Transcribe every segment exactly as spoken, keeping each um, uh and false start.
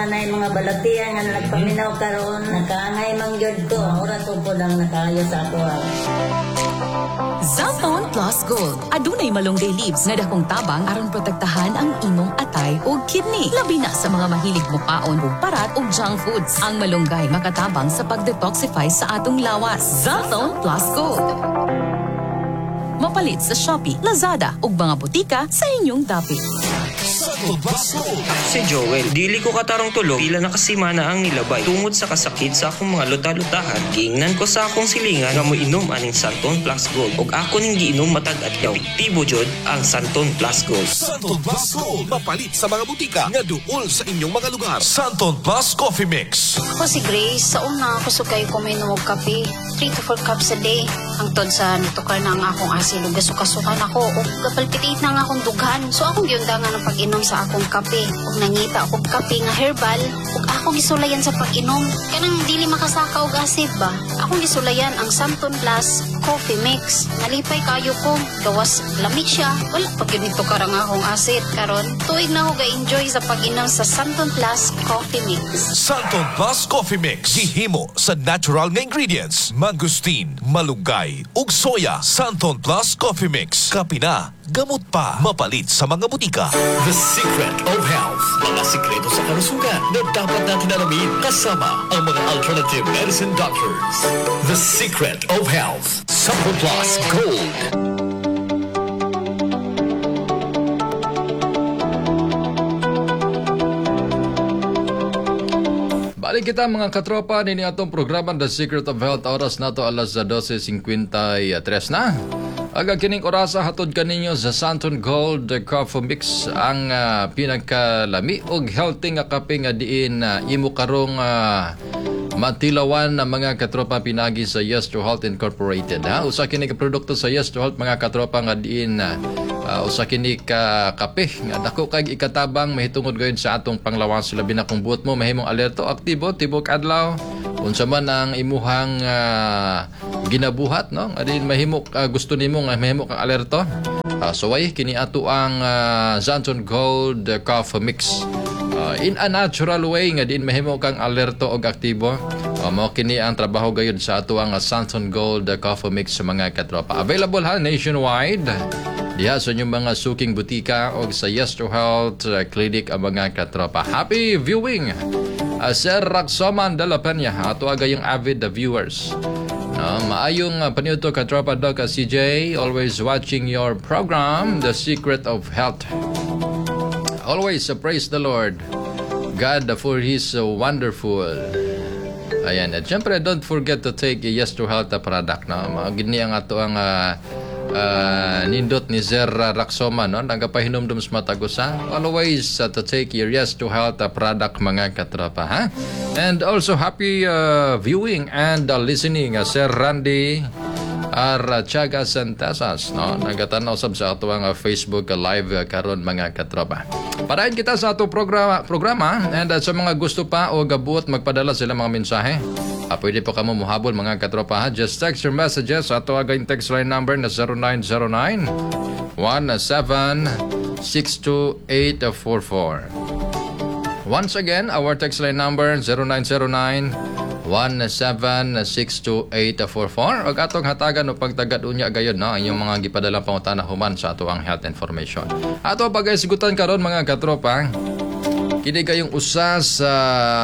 Anay mga balatian nga nagpaminaw karon, nakaangay mang gyud ko, ora to po lang nakayo sa ako. Zalton Plus Gold. Adunay malunggay leaves nga dakong tabang aron protektahan ang imong atay o kidney. Labi na sa mga mahilig mukaon og parat og junk foods. Ang malunggay makatabang sa pag-detoxify sa atong lawas. Zalton Plus Gold. Mapalit sa Shopee, Lazada ug mga butika sa inyong dapit. Si Joel, dili ko katarong tulog, pila na kasimana ang nilabay. Tungod sa kasakit sa akong mga luta-lutahan, giingnan ko sa akong silingan nga mo inom aning Santon Plus Gold. Og ako ning giinom matag adlaw. Epektibo jud ang Santon Plus Gold. Santon Plus Gold, mapalit sa mga butika nga duol sa inyong mga lugar. Santon Plus Coffee Mix. Ako si Grace, sa una ako sugay kuminom og kape, three to four cups a day. Hangtod sa nitukar na ang akong asin ug gasukasukan ako ug kapalpitate na nga akong dughan. So akong giundangan ang pag-inom sa akong kape ug nangita akong kape nga herbal ug ako gisulayan sa pag-inom kanang dili makasaka og acid ba. Akong gisulayan ang Santon Plus Coffee Mix. Nalipay kayo ko, gawas lamig siya. Wala pag ganito karang akong acid karon. Tuig na ako ga-enjoy sa pag-inom sa Santon Plus Coffee Mix. Santon Plus Coffee Mix. Gihimo sa natural nga ingredients, mangustin, malunggay ug soya. Santon Plus Coffee Mix. Kapina, gamot pa, mapalit sa mga butika. The Secret of Health. Mga sikreto sa kalusugan na dapat natin alamin kasama ang mga alternative medicine doctors. The Secret of Health. Santon Plus Gold. Balik kita mga katropa nini atong programa The Secret of Health. Oras na to alas twelve fifty-three na. Aga kining orasa hatod kaninyo sa Santon Gold Coffee Mix ang uh, pinagkalami og healthy nga kape nga diin uh, imo karong uh, matilawan na mga katropa pinagi sa Yes to Health Incorporated. Ha? Usa kini ka produkto sa Yes to Health mga katropa nga diin uh, uh, usa kini ka kape nga dako kay ikatabang mahitungod gayud sa atong panglawas labi na kung buot mo mahimong alerto aktibo tibok adlaw unsa man ang imuhang uh, ginabuhat no adin mahimok uh, gusto nimo nga mahimok ang alerto uh, so way kini ato ang uh, Santon Gold uh, Coffee Mix uh, in a natural way nga din mahimok kang alerto og aktibo uh, mo kini ang trabaho gayud sa ato ang uh, Santon Gold uh, Coffee Mix sa mga katropa available ha nationwide diha sa inyong mga suking butika o sa Yes to Health uh, clinic ang mga katropa. Happy viewing uh, Sir Raxoman de la Peña ato aga yung avid uh, viewers. No, maayong uh, paniuto ka tropa Doc C J, always watching your program The Secret of Health. Always uh, praise the Lord God uh, for His uh, wonderful. Ayan, at syempre don't forget to take a Yes to Health uh, product. No? Magini ang ato ang uh, uh, nindot ni Sir uh, Raxoma, no? Nagapahinumdum sa matagusa. Always uh, to take your Yes to Health uh, product mga katropa. Ha? And also happy uh, viewing and uh, listening uh, Sir Randy Archaga Santasas, no? Nagatanaw sab sa ato ang uh, Facebook uh, live uh, karon mga katropa. Parahin kita sa ato programa, programa and uh, sa mga gusto pa o gabuot magpadala sila mga mensahe. Uh, pwede po kamo muhabol mga katropa ha. Just text your messages sa ato agay text line number na zero nine zero nine, one seven, six two eight four four. Once again, our text line number zero nine zero nine, one seven, six two eight four four. Og atong hatagan o pagtagad unya gayud no ang mga gipadalang pangutana human sa ato ang health information. Ato pagaysugutan karon mga katropa. Kini kayong usa sa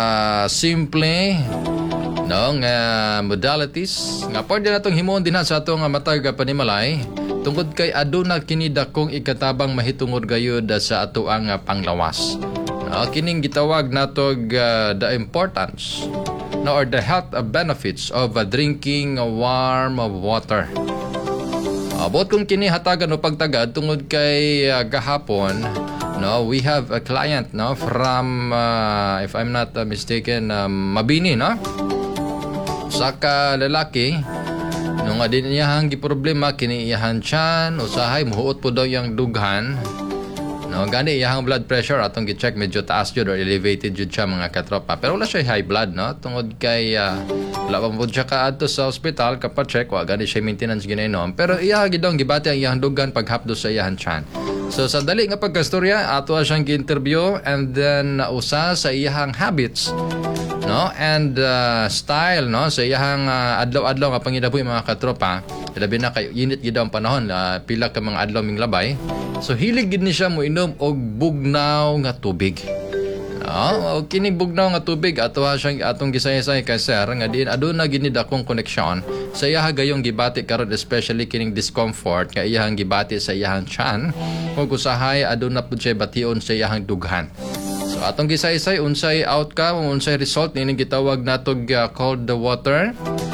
simple no nga modalities nga pwede natong himuon dinha sa atong matag panimalay tungod kay aduna kini dakong ikatabang mahitungod gayud sa ato ang panglawas. No, kining gitawag natog uh, the importance no, or the health benefits of uh, drinking warm water. Abot kung kini hatagan o pagtagad tungod kay uh, gahapon, no, we have a client no from uh, if I'm not uh, mistaken um, Mabini no. Saka lalaki nung adin iyahang giproblema kini iyahan tiyan usahay muhuot po daw yang dughan. No, gani iyang blood pressure atong gi-check medyo taas jud or elevated jud siya mga katropa. Pero wala siya high blood no tungod kay uh, wala pa pud siya kaadto sa ospital kapag check wa gani siya maintenance ginainom. Pero iya gidong gibati ang iyang dugan paghapdo sa iyang tiyan. So sa dali nga pagkastorya, ato siyang gi-interview and then uh, usa sa iyahang habits, no, and uh, style, no, sa iyahang uh, adlaw-adlaw nga pangidabuhi mga katropa. Labi na kay init gid ang panahon, uh, pila ka mga adlaw ming labay. So hilig gid ni siya mo inom og bugnaw nga tubig. No, og kini bugnaw nga tubig ato siyang atong gisay-say kay sir nga diin aduna gid ni dakong koneksyon sa iyang gayong gibati karon, especially kining discomfort nga iyang gibati sa iyang tiyan ug usahay aduna pud siya bation sa iyang dughan. So atong gisay-say unsay outcome, unsay result nining gitawag natog uh, cold water.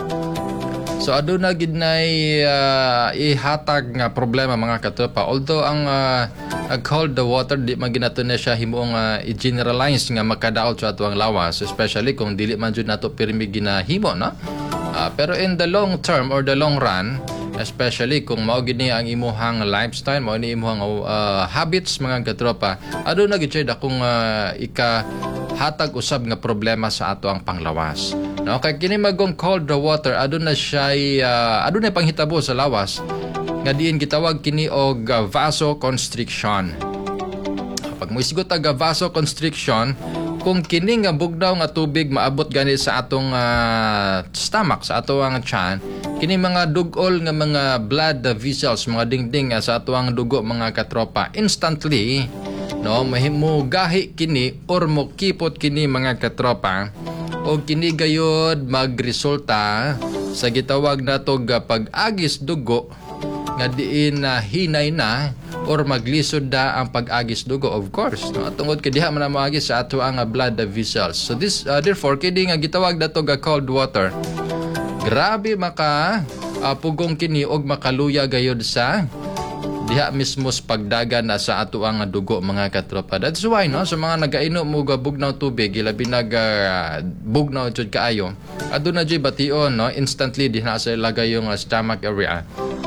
So aduna gid nay uh, ihatag nga problema mga katropa. Although ang uh, cold water di man ginato na siya himuong uh, i-generalize nga makadaot sa atuang lawas, especially kung dili man jud nato pirmi ginahimo, no? Uh, pero in the long term or the long run, especially kung mao gid ni ang imuhang lifestyle, mao ni imuhang uh, habits mga katropa, aduna gid siya dakong uh, ika hatag usab nga problema sa ato ang panglawas. No, kay kini magong cold water aduna siya uh, aduna panghitabo sa lawas nga diin gitawag kini og uh, vasoconstriction. Pag moisgot ang vasoconstriction, kung kini nga bugnaw nga tubig maabot gani sa atong uh, stomach, sa ato ang tiyan, kini mga dugol nga mga blood vessels, mga dingding uh, sa ato ang dugo mga katropa, instantly, no, mahimugahi kini or mokipot kini mga katropa, o kini gayod magresulta sa gitawag natog uh, pag-agis dugo nga diin na uh, hinay na or maglisod da ang pag-agis dugo, of course, no, tungod kay diha man maagis sa ato ang uh, blood vessels. So this uh, therefore kini nga gitawag natog uh, cold water, grabe maka uh, pugong kini og makaluya gayod sa diha mismo sa pagdagan na sa ato ang dugo mga katropa. That's why, no, sa mga nagainom mo ga bugnaw tubig, ilabi nag uh, bugnaw jud kaayo, aduna jud bation, no, instantly diha sa ilagay yung uh, stomach area,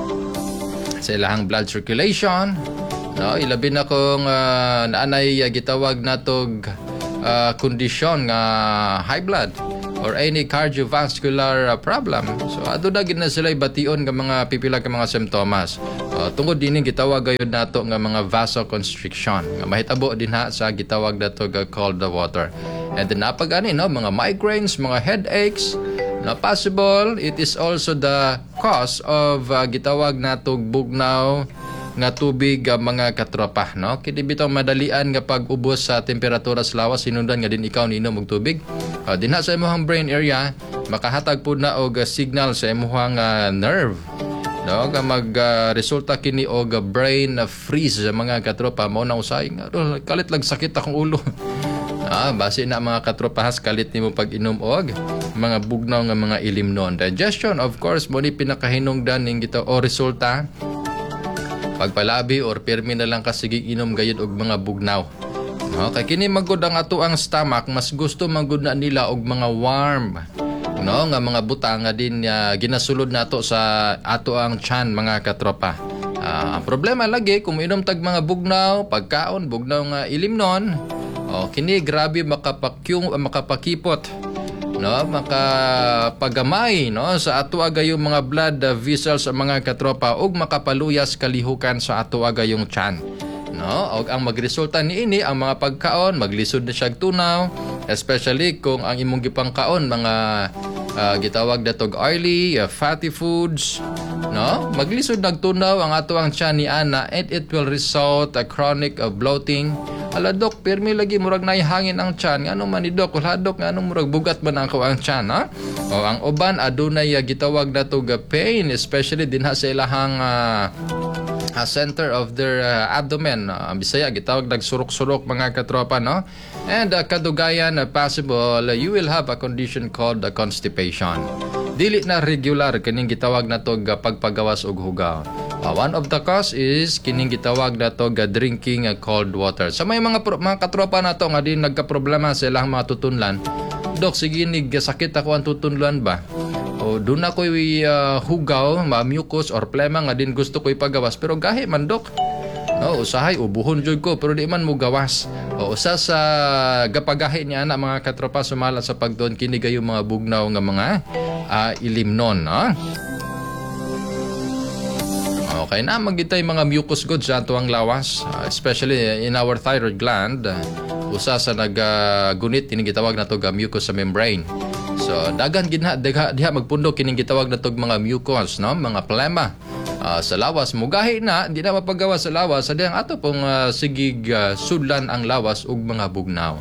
sa ilahang blood circulation, no, ilabi na kung uh, naanay uh, gitawag natog uh, kondisyon nga uh, high blood or any cardiovascular uh, problem. So aduna gid na sila bation nga mga pipila ka mga simptomas. Uh, tungod dinhi gitawag gayud nato nga mga vasoconstriction nga mahitabo dinha sa gitawag nato nga cold water. And then napag ani, no, mga migraines, mga headaches, na possible it is also the cause of uh, gitawag natog bugnaw nga tubig uh, mga katropa, no, kini bitaw madalian nga pag-ubos sa temperatura sa lawas hinungdan nga din ikaw niinom og tubig. Uh, dinha sa imong brain area makahatag pud na og uh, signal sa imong uh, nerve, no, nga mag uh, resulta kini og uh, brain uh, freeze sa mga katropa. Mao na usay nga kalit lang sakit akong ulo. Ah, base na mga katropahas kalit nimo pag-inom og mga bugnaw nga mga ilimnon. Digestion, of course, mo ni pinakahinungdan ning gito o resulta pagpalabi or pirmi na lang kasige inom gayud og mga bugnaw. No, kay kini magud ang ato ang stomach, mas gusto magud na nila og mga warm, no, nga mga butang nga din uh, ginasulod nato sa ato ang tiyan mga katropa. Uh, ang problema lagi kung inom tag mga bugnaw, pagkaon bugnaw nga ilimnon, oh, kini grabe makapakyung uh, makapakipot, no, makapagamay, no, sa ato agayong mga blood uh, vessels sa mga katropa ug makapaluyas kalihukan sa ato agayong tiyan, no, og ang magresulta niini ang mga pagkaon maglisod na siya tunaw, especially kung ang imong gipangkaon mga uh, gitawag datog oily uh, fatty foods, no, maglisod nagtunaw ang ato ang tiyan ni ana and it will result a chronic uh, bloating. Ala dok, pirmi lagi murag naihangin ang tiyan. Ngano man ni dok, wala dok, ngano murag bugat man ako ang tiyan, ha? O ang uban adunay uh, gitawag nato ga pain, especially dinha sa ilahang uh, uh, center of their uh, abdomen. Uh, Bisaya gitawag nagsurok-surok mga katropa, no? And uh, kadugayan uh, possible uh, you will have a condition called uh, constipation. Dili na regular kining gitawag nato ga pagpagawas og hugaw. Uh, one of the cause is kining gitawag nato ga drinking uh, cold water. Sa may mga pro, mga katropa nato nga din nagka-problema sa ilang mga tutunlan, dok, sige nig sakit ako ang tutunlan ba? O doon ako uh, hugaw, ma-mucus or plema nga din gusto ko ipagawas pero gahi man dok. No, usahay ubuhon jud ko pero di man mo gawas. O usa sa gapagahi niya na mga katropa sumala sa pagdoon kini gayo mga bugnaw nga mga uh, ilimnon, no? Okay na, magitay mga mucus goods sa ato ang lawas, uh, especially in our thyroid gland. Uh, usa sa nag-gunit, uh, gitawag na to ga mucus sa membrane. So, dagan ginha, diha, diha magpundok, kining gitawag na to mga mucus, no? Mga plema. Uh, sa lawas, mugahi na, di na mapagawa sa lawas, sa diyang ato pong uh, sigig uh, sudlan ang lawas ug mga bugnaw.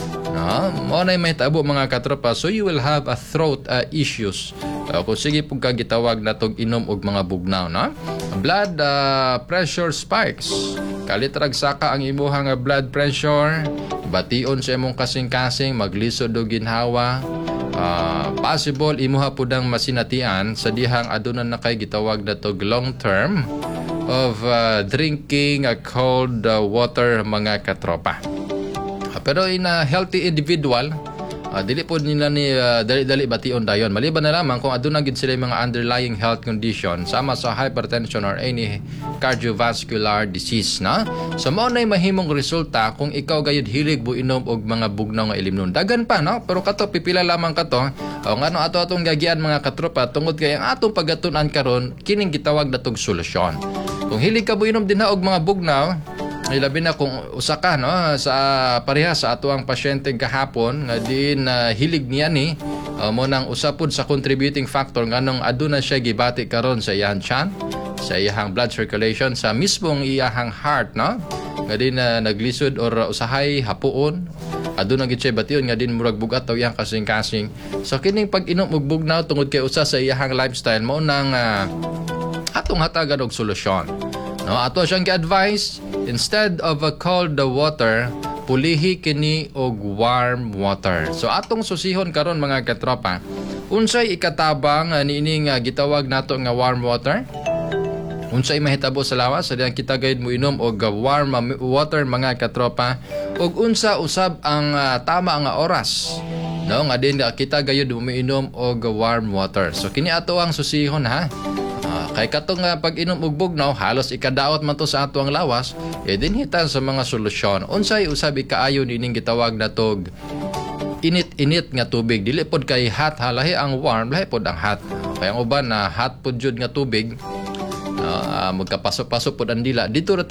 No, mo na may tabo mga katropa, so you will have a throat uh, issues. Uh, kung sige pug ka gitawag na tog inom og mga bugnaw, no? Blood uh, pressure spikes. Kalitrag saka ang imuhang uh, blood pressure, bation sa imong kasing-kasing, maglisod og ginhawa. Uh, possible imuha pudang masinatian sa dihang aduna na kay gitawag na tog long term of uh, drinking a cold uh, water mga katropa. Pero in a healthy individual, uh, dili po nila ni uh, dali-dali bation dayon. Maliban na lamang kung aduna gid sila mga underlying health condition sama sa hypertension or any cardiovascular disease, na. So mao nay mahimong resulta kung ikaw gayud hilig mo inom og mga bugnaw nga ilimnon. Dagan pa, no? Pero kato pipila lamang kato. O ngano ato atong gagian mga katropa tungod kay ang atong pagatun-an karon kining gitawag na tog solusyon. Kung hilig ka mo inom dinha og mga bugnaw, ay labi na kung usa ka, no, sa pareha sa ato ang pasyente kahapon nga din uh, hilig niya ni uh, mo nang usapod sa contributing factor nganong aduna siya gibati karon sa iyang tiyan, sa iyang blood circulation, sa mismong iyang heart, no, nga din uh, naglisod or uh, usahay hapuon, aduna gid siya bation nga din murag bugat taw iyang kasing-kasing. So kining pag-inom og bugnaw tungod kay usa sa iyang lifestyle mo nang uh, atong hatagan og solusyon. No, ato siyang gi-advise, instead of a cold water, pulihi kini og warm water. So atong susihon karon mga katropa, unsay ikatabang uh, niining uh, gitawag nato nga warm water? Unsay mahitabo sa lawas sa diyang kita gayud mo inom og uh, warm uh, water mga katropa, ug unsa usab ang uh, tama nga oras, no, nga din uh, kita gayud mo inom og uh, warm water. So kini ato ang susihon, ha. Uh, kay katong uh, pag-inom og bugnaw halos ikadaot man to sa ato ang lawas, e dinhitan sa mga solusyon. Unsay usabi kaayo nining gitawag na tog init-init nga tubig, dili pod kay hot, halahi ang warm, lahi pod ang hot. Kay ang uban na uh, hot pod jud nga tubig, uh, magkapasok-pasok pod ang dila dito